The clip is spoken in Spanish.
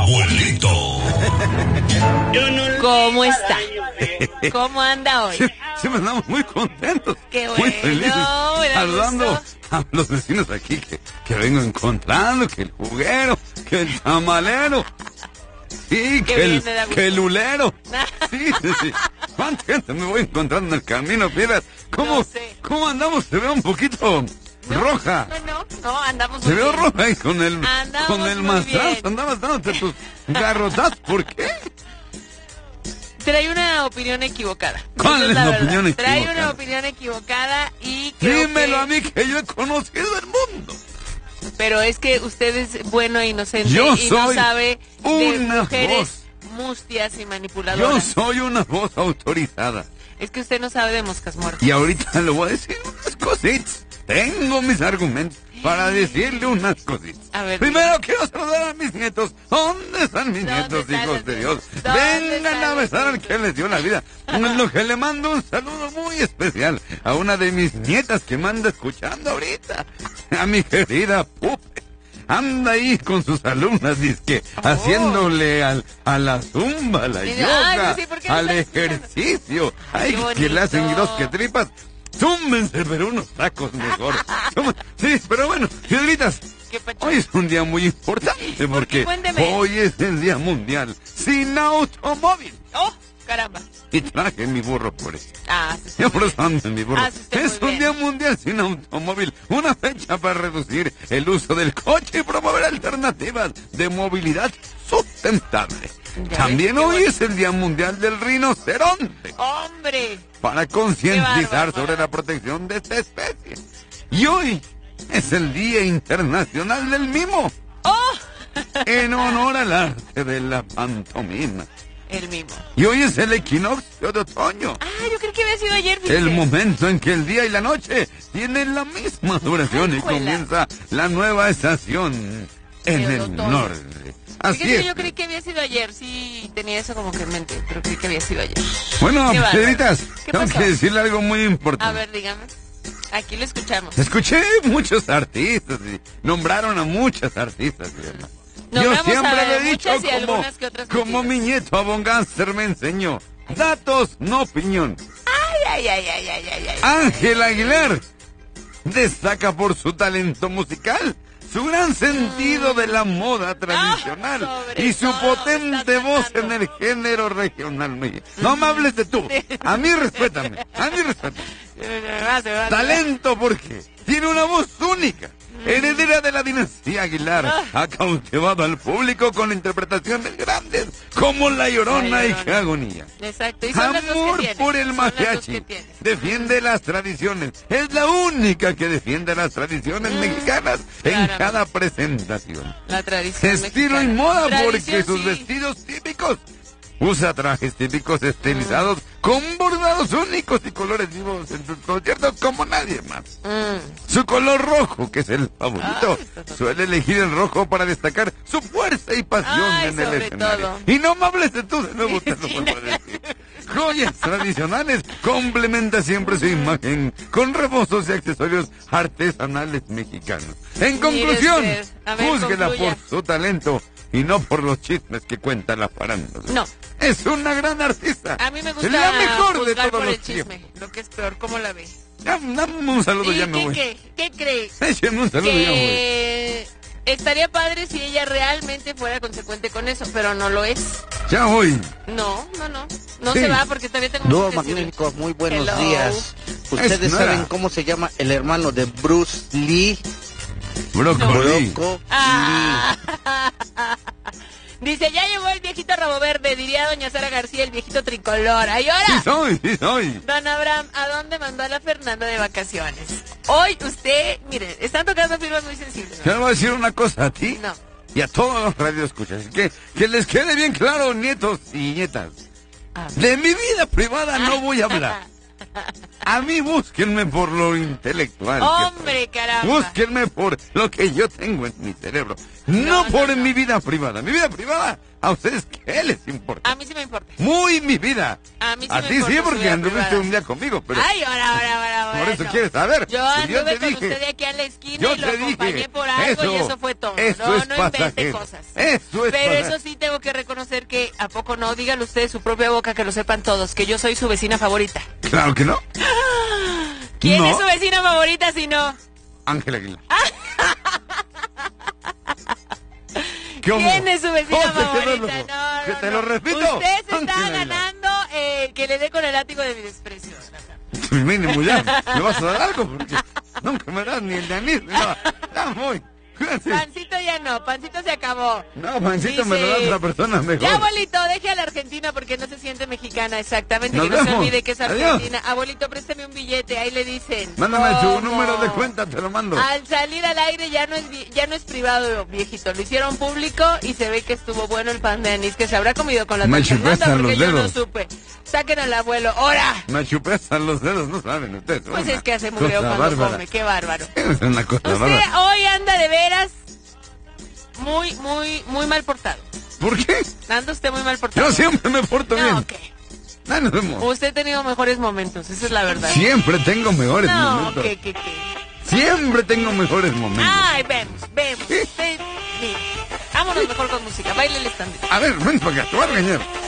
abuelito. ¿Cómo está? ¿Cómo anda hoy? Sí, andamos muy contentos. Qué bueno, muy felices. Saludando gusto. a los vecinos aquí que vengo encontrando, que el juguero, que el tamalero. Sí, que el ulero. Sí. ¿Cuánta gente me voy encontrando en el camino, Piedras? No sé. ¿Cómo andamos? Se ve un poquito roja. No, andamos Se muy ve bien. roja ahí con el muy mastrazo. bien. Andabas dándote tus garrotazos. ¿Por qué? Trae una opinión equivocada. ¿Cuál es la opinión equivocada? Trae una opinión equivocada y creo Dímelo que... a mí, que yo he conocido el mundo. Pero es que usted es bueno e inocente Yo y no soy sabe de una mujeres mustias y manipuladoras. Yo soy una voz autorizada. Es que usted no sabe de moscas muertas. Y ahorita le voy a decir unas cositas. Tengo mis argumentos para decirle unas cositas. A ver, primero quiero saludar a mis nietos. ¿Dónde están mis nietos, hijos de Dios? Vengan a besar al que les dio la vida. Lo que le mando un saludo muy especial a una de mis nietas que me anda escuchando ahorita. A mi querida Pupe. Anda ahí con sus alumnas, dizque, haciéndole a la zumba, a la yoga, al ejercicio. Ay, que le hacen gros que tripas. Zúmbense, pero unos tacos mejor. Sí, pero bueno, Piedritas, hoy es un día muy importante porque hoy es el Día Mundial sin automóvil. ¡Oh, caramba! Y traje mi burro por eso. Sí, yo por eso ando en mi burro. Es un bien. Día Mundial sin automóvil, una fecha para reducir el uso del coche y promover alternativas de movilidad sustentable. También hoy es el Día Mundial del Rinoceronte. ¡Hombre! Para concientizar sobre la protección de esta especie. Y hoy es el Día Internacional del Mimo. ¡Oh! En honor al arte de la pantomima. El mimo. Y hoy es el equinoccio de otoño. Yo creo que había sido ayer, fíjate. El momento en que el día y la noche tienen la misma duración y comienza la nueva estación en el norte. Así fíjate es. que yo creí que había sido ayer, sí tenía eso como que en mente, pero creí que había sido ayer. Bueno, Piedritas, tengo pasó? que decirle algo muy importante. A ver, dígame. Aquí lo escuchamos. Escuché muchos artistas y nombraron a muchas artistas. Yo Nombramos siempre a le he dicho muchas y algunas que otras como mi nieto Abongánster me enseñó. Datos, no opinión. Ay. Ángel Aguilar destaca por su talento musical, su gran sentido de la moda tradicional y su potente voz en el género regional. No me hables de tú, a mí respétame, Talento porque tiene una voz única. Heredera de la dinastía Aguilar, ha cautivado al público con interpretaciones grandes como La Llorona y Qué Agonía. Exacto. Y son Amor por el mariachi. Defiende las tradiciones. Es la única que defiende las tradiciones mexicanas en cada presentación. La tradición Estilo mexicana. y moda Tradición, porque sus vestidos típicos. Usa trajes típicos estilizados con bordados únicos y colores vivos en sus conciertos como nadie más. Su color rojo, que es el favorito, suele elegir el rojo para destacar su fuerza y pasión en el escenario. Todo. Y no me hables de tú, de nuevo te lo vuelvo a decir. Joyas tradicionales, complementa siempre su imagen con rebozos y accesorios artesanales mexicanos. En conclusión, júzguela por su talento y no por los chismes que cuenta la farándula. No. Es una gran artista. A mí me gusta la mejor de todos por los el chisme, lo que es peor, ¿cómo la ve? Dame un saludo, ya me voy. ¿Qué cree? Écheme un saludo, ya me voy. Estaría padre si ella realmente fuera consecuente con eso, pero no lo es. Ya voy. No sí. Se va porque todavía tengo Dúo magnífico, muy buenos días. ¿Ustedes saben cómo se llama el hermano de Bruce Lee? Brócoli. Dice, ya llegó el viejito rabo verde, diría doña Sara García, el viejito tricolor. ¡Ay, ahora! Sí soy. Don Abraham, ¿a dónde mandó a la Fernanda de vacaciones? Hoy usted, mire, están tocando firmas muy sensibles, ¿no? Te voy a decir una cosa a ti. No. Y a todos los radioescuchas. Que les quede bien claro, nietos y nietas. De mi vida privada no voy a hablar. A mí búsquenme por lo intelectual. Hombre, caramba. Búsquenme por lo que yo tengo en mi cerebro. No por mi vida privada. Mi vida privada, ¿a ustedes qué les importa? A mí sí me importa. Muy mi vida. A mí sí a me ti importa. sí, porque anduviste un día conmigo. Pero ay, ahora. Por eso quieres saber. Yo anduve con usted de aquí a la esquina y lo acompañé por algo y eso fue todo. Eso es no pasajero. invente cosas. Eso es pero pasajero. eso sí te tengo que reconocer que, ¿a poco no? Díganlo ustedes su propia boca, que lo sepan todos, que yo soy su vecina favorita. Claro que no. ¿Quién es su vecina favorita si no? Ángela Aguilar. ¿Quién es su vecina favorita? No, que te lo repito. Usted se está ganando que le dé con el látigo de mi desprecio. Pues mínimo ya, ¿me vas a dar algo? Porque nunca me das ni el de anís. No, está muy... Pancito ya no, Pancito se acabó. No, Pancito me lo da otra persona mejor. Ya, abuelito, deje a la Argentina porque no se siente mexicana, exactamente, que no se olvide que es Argentina. Adiós. Abuelito, préstame un billete, ahí le dicen. Mándame su número de cuenta, te lo mando. Al salir al aire ya no es privado, viejito, lo hicieron público y se ve que estuvo bueno el pan de anís que se habrá comido con la tarjeta porque yo no supe. Saquen al abuelo, ¡hora! Me chupesan los dedos, no saben ustedes. Pues es que hace mugreo cuando come, qué bárbaro. Es una cosa usted bárbara. Hoy anda de veras muy mal portado. ¿Por qué? Anda usted muy mal portado. Yo siempre me porto bien. Okay. Usted ha tenido mejores momentos, esa es la verdad. Siempre tengo mejores momentos. ¿Qué? Siempre tengo mejores momentos. Ay, vemos. Mira, vámonos mejor con música, baile el stand. A ver, ven para acá, te voy a regañar.